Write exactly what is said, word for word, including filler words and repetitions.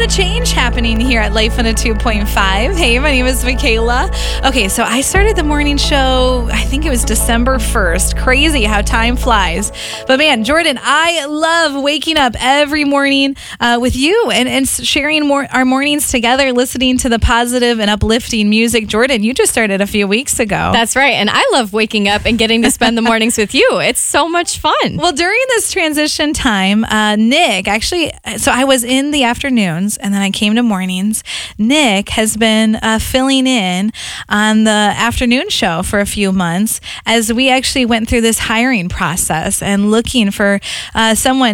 bit of change happening here at Life in a two point five. Hey, my name is Michaela. Okay, so I started the morning show, I think it was December first. Crazy how time flies. But man, Jordan, I love waking up every morning uh, with you and, and sharing more, our mornings together, listening to the positive and uplifting music. Jordan, you just started a few weeks ago. That's right. And I love waking up and getting to spend the mornings with you. It's so much fun. Well, during this transition time, uh, Nick, actually, so I was in the afternoons and then I came to mornings. Nick has been uh, filling in on the afternoon show for a few months as we actually went through this hiring process and looking for uh, someone